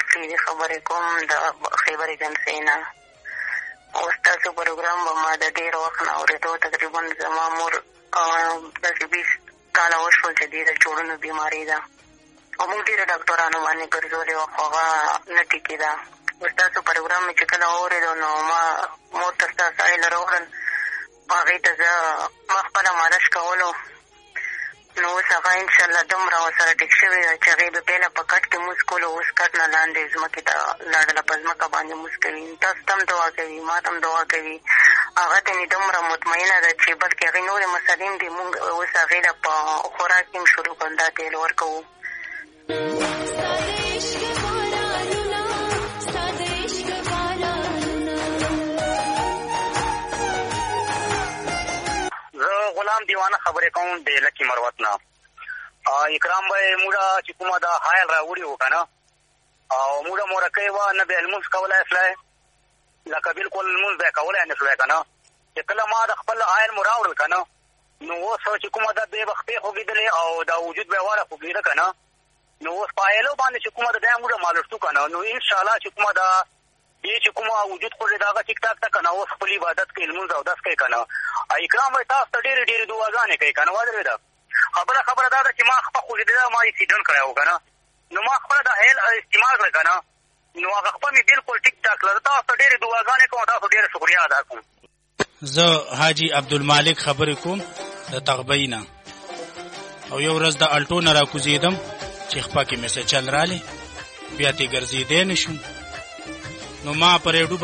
خیري خبرې کوم د خیبر ایجنسۍ نه. او ستاسو پروګرام به ما د ډېر وخت نه اورېدو. تقریبا زما مور داسې 20 کاله وشول چې دې د جوړونو بیماري ده او موږ ډېره ډاکټرانو باندې ګرځولې وه خو هغه نه ټیکېده. ستاسو پروګرام مې چې کله واورېدو نو ما مور ته ستا سایل راوړل، هغې ته زه ما خپله مالش کولو. نو اوس هغه انشاءالله دومره ورسره ټیک شوې ده چې هغې به پهله په کټ کې مونځ کولو، اوس کټ نه لاندې ځمکې ته لاړله، په ځمکه باندې مونځ کوي. تاسو ته هم دعا کوي، ما ته هم دعا کوي. هغه ته مې دومره مطمئنه ده چې بلکې هغې نورې مسلې هم دي، مونږ اوس هغې له په خوراک کې هم شروع کړل دا تیل ورکوو. غلام دیوانه خبرې کوم د لکي مروت نه. اکرام به موږ چې کومه دا حایل راوړي وو که نه، او موږ مورکۍ وه نه به یې لمونځ کولی سلی، لکه بلکل لمونځ به یې کولی نه سلی که نه. چې کله ما د خپل حایل مو راوړل که نه، نو اوس چې کومه ده بې به خپې خوږېدلې او دا وجود به یې واړه خوږېده که نه. نو اوس په حایلو باندې چې کومه ده بیا موږ مالش شو که نه، نو انشاءالله چې کومه ده دې چې کومه وجود خوږېده هغه ټیک ټاک ده که نه. اوس خپل عبادت کوي، لمونځ او دس کوي که نه. اکرام به تاسو ته ډېرې ډېرې دعاګانې کوي که نه. ودرېده بله خبره دا ده چې ما خپه خوږېدله، ما اکسیډنټ کړی و که نه، نو ما خپله د حیل استعمال کړی که نه، نو هغه خپه مې بلکل ټیک ټاک کړه. زه تاسو ته ډېرې دعاګانې کوم، تاسو ډېره شکریا ادا کوم. زه حاجي عبدالمالک خبرې کوم د تغبۍ نه. او یو ورځ د الټو نه راکوزېدم چې خپه کې مې څه چل رالی، بیا ترې ګرځېدی نه شوم. نو ما په ریډو